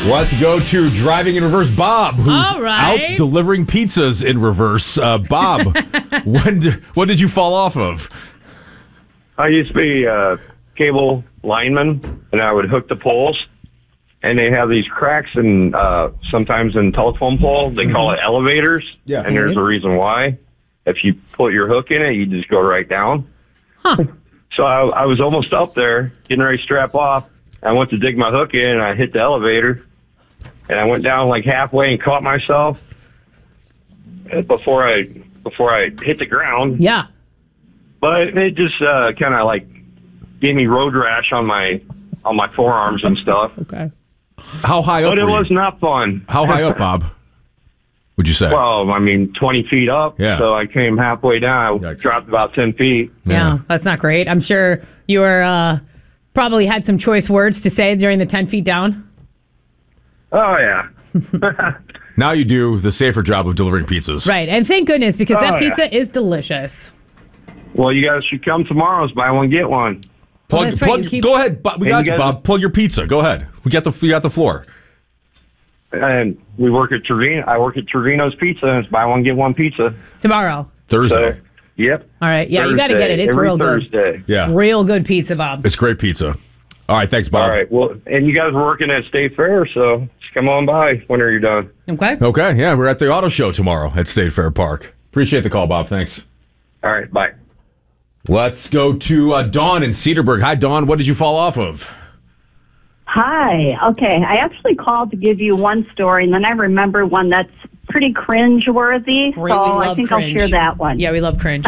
Let's go to driving in reverse. Bob, who's All right. out delivering pizzas in reverse. Bob, when did you fall off of? I used to be a cable lineman, and I would hook the poles, and they have these cracks and sometimes in telephone pole. They call it elevators, and there's a reason why. If you put your hook in it, you just go right down. Huh. So I was almost up there, getting ready to strap off. I went to dig my hook in, and I hit the elevator, and I went down like halfway and caught myself before I hit the ground. Yeah. But it just kind of like gave me road rash on my forearms and stuff. Okay. How high up? But it were you? was not fun. How high up, Bob? Would you say? Well, I mean, 20 feet up. Yeah. So I came halfway down. I dropped about 10 feet. Yeah, that's not great. I'm sure you were probably had some choice words to say during the 10 feet down. Oh, yeah. Now you do the safer job of delivering pizzas. Right, and thank goodness, because that Oh, yeah. pizza is delicious. Well, you guys should come tomorrow. It's buy one, get one. that's right, you keep- Go ahead. Bob, we Hey, got you you, guys- Bob. Plug your pizza. Go ahead. We got the floor. And we work at Trevino. I work at Trevino's Pizza, and it's buy one, get one pizza. Tomorrow. Thursday. So, yep. All right, yeah, you got to get it. It's Every real good. Thursday. Yeah. Real good pizza, Bob. It's great pizza. All right. Thanks, Bob. All right. Well, and you guys are working at State Fair, so just come on by whenever you're done. Okay. Okay. Yeah, we're at the auto show tomorrow at State Fair Park. Appreciate the call, Bob. Thanks. All right. Bye. Let's go to Dawn in Cedarburg. Hi, Dawn. What did you fall off of? Hi. Okay. I actually called to give you one story, and then I remember one that's pretty cringe-worthy. Great, so we love I think cringe. I'll share that one. Yeah, we love cringe.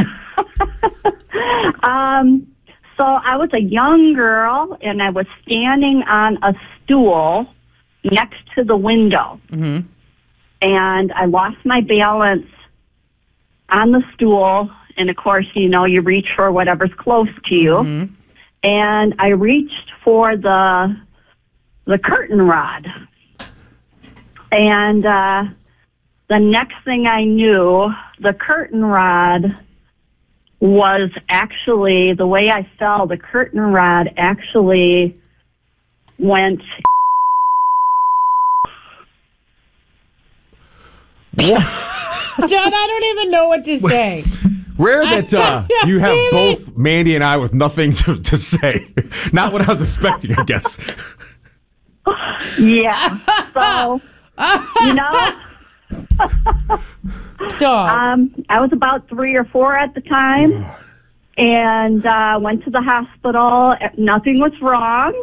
So I was a young girl, and I was standing on a stool next to the window. Mm-hmm. And I lost my balance on the stool. And, of course, you know, you reach for whatever's close to you. Mm-hmm. And I reached for the curtain rod. And the next thing I knew, the curtain rod was actually, the way I fell, the curtain rod actually went. John, I don't even know what to say. Rare that you have both Mandy and I with nothing to say. Not what I was expecting, I guess. Yeah. So, you know, Dog. I was about 3 or 4 at the time, and went to the hospital. Nothing was wrong.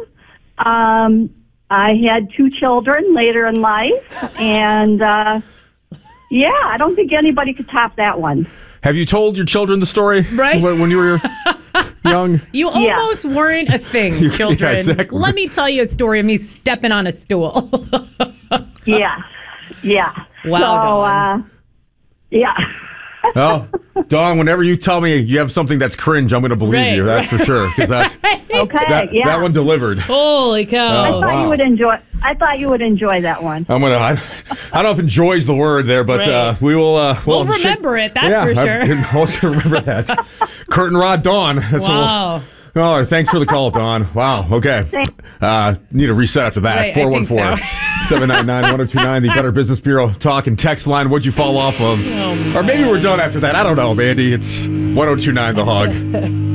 I had 2 children later in life, and yeah, I don't think anybody could top that one. Have you told your children the story Right. when you were young? You almost weren't a thing, children. Yeah, exactly. Let me tell you a story of me stepping on a stool. Yeah. Yeah. Wow, So, yeah. Oh, Dawn, whenever you tell me you have something that's cringe, I'm going to believe Right, you. That's for sure. Because Okay. Yeah. that one delivered. Holy cow. I thought wow. you would enjoy. I thought you would enjoy that one. I don't know if enjoys the word there, but Right. we will. We'll remember it, that's for sure. I'm also going to remember that. Curtain rod Dawn. That's Wow. Oh, thanks for the call, Dawn. Wow. Okay. Need a reset after that. Right, I think so. 414-799-1029, the Better Business Bureau talk and text line. What'd you fall off of? Or maybe we're done after that. I don't know, Mandy. It's 1029 The Hog.